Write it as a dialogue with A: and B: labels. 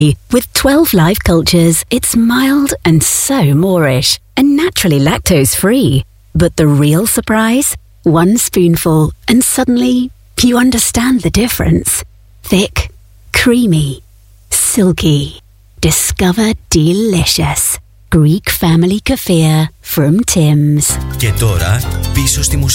A: With 12 live cultures, it's mild and so Moorish, and naturally lactose-free. But the real surprise? One spoonful, and suddenly you understand the difference. Thick, creamy, silky. Discover delicious. Greek family kefir from Tim's.
B: Και τώρα, πίσω στη μουσική.